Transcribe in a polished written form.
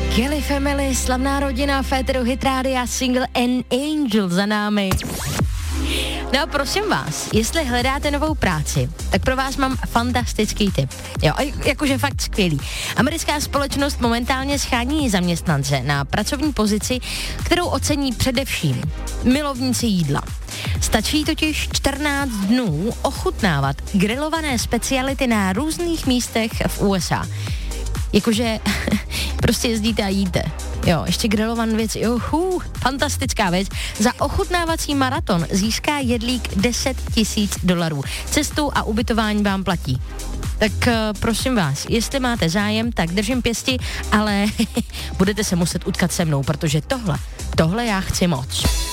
Kelly Family, slavná rodina, Féteru Hit Rádia, single An Angel za námi. No a prosím vás, jestli hledáte novou práci, tak pro vás mám fantastický tip. Jo, jakože fakt skvělý. Americká společnost momentálně schání zaměstnance na pracovní pozici, kterou ocení především milovníci jídla. Stačí totiž 14 dnů ochutnávat grilované speciality na různých místech v USA. Jakože prostě jezdíte a jíte. Jo, ještě grilované věci. Fantastická věc. Za ochutnávací maraton získá jedlík $10,000. Cestu a ubytování vám platí. Tak prosím vás, jestli máte zájem, tak držím pěsti, ale budete se muset utkat se mnou, protože tohle já chci moc.